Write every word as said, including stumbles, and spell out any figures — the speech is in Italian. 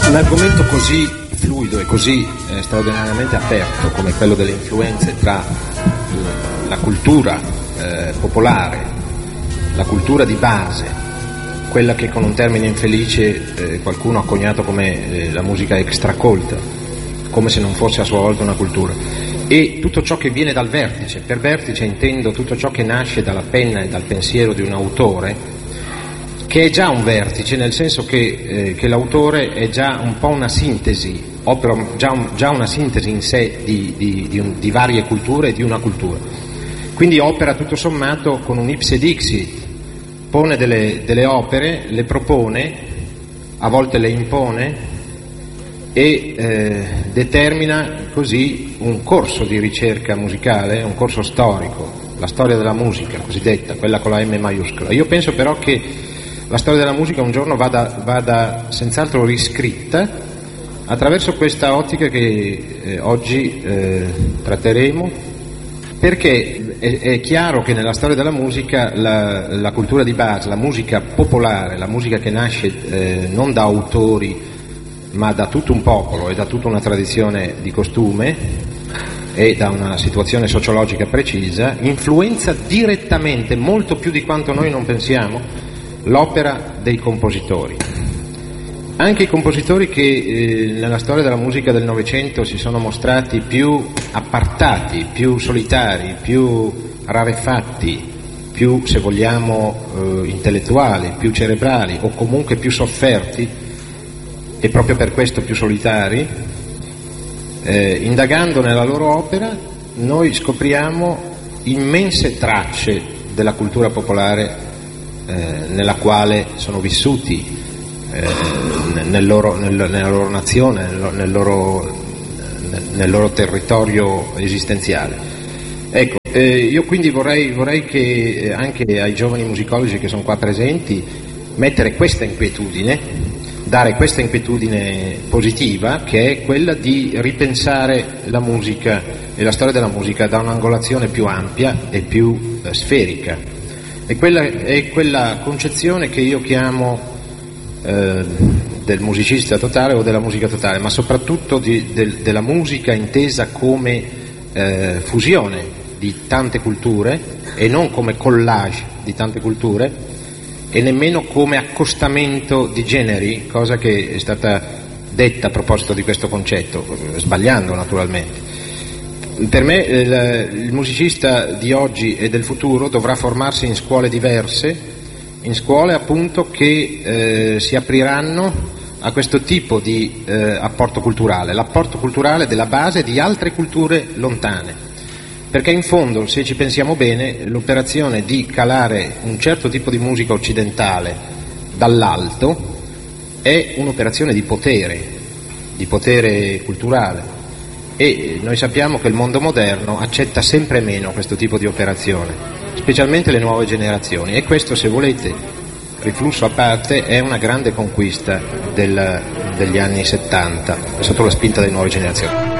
Un argomento così fluido e così eh, straordinariamente aperto come quello delle influenze tra la cultura eh, popolare, la cultura di base, quella che con un termine infelice eh, qualcuno ha coniato come eh, la musica extracolta, come se non fosse a sua volta una cultura, e tutto ciò che viene dal vertice. Per vertice intendo tutto ciò che nasce dalla penna e dal pensiero di un autore, che è già un vertice, nel senso che, eh, che l'autore è già un po' una sintesi, opera già, un, già una sintesi in sé di, di, di, un, di varie culture e di una cultura. Quindi opera tutto sommato con un ipse dixit, pone delle, delle opere, le propone, a volte le impone e eh, determina così un corso di ricerca musicale, un corso storico, la storia della musica cosiddetta, quella con la M maiuscola. Io penso però che la storia della musica un giorno vada, vada senz'altro riscritta attraverso questa ottica che eh, oggi eh, tratteremo, perché è, è chiaro che nella storia della musica la, la cultura di base, la musica popolare, la musica che nasce eh, non da autori ma da tutto un popolo e da tutta una tradizione di costume e da una situazione sociologica precisa, influenza direttamente, molto più di quanto noi non pensiamo, l'opera dei compositori. Anche i compositori che eh, nella storia della musica del Novecento si sono mostrati più appartati, più solitari, più rarefatti, più, se vogliamo, eh, intellettuali, più cerebrali o comunque più sofferti e proprio per questo più solitari, eh, indagando nella loro opera noi scopriamo immense tracce della cultura popolare Eh, nella quale sono vissuti eh, nel loro, nel, nella loro nazione, nel, nel, loro, nel loro territorio esistenziale. Ecco, eh, io quindi vorrei, vorrei che anche ai giovani musicologi che sono qua presenti mettere questa inquietudine, dare questa inquietudine positiva, che è quella di ripensare la musica e la storia della musica da un'angolazione più ampia e più eh, sferica. È quella, è quella concezione che io chiamo eh, del musicista totale o della musica totale, ma soprattutto di, del, della musica intesa come eh, fusione di tante culture e non come collage di tante culture e nemmeno come accostamento di generi, cosa che è stata detta a proposito di questo concetto, sbagliando naturalmente. Per me il, il musicista di oggi e del futuro dovrà formarsi in scuole diverse, in scuole appunto che eh, si apriranno a questo tipo di eh, apporto culturale, l'apporto culturale della base di altre culture lontane, perché in fondo, se ci pensiamo bene, l'operazione di calare un certo tipo di musica occidentale dall'alto è un'operazione di potere, di potere culturale. E noi sappiamo che il mondo moderno accetta sempre meno questo tipo di operazione, specialmente le nuove generazioni, e questo, se volete, riflusso a parte, è una grande conquista del, degli anni settanta, sotto la spinta delle nuove generazioni.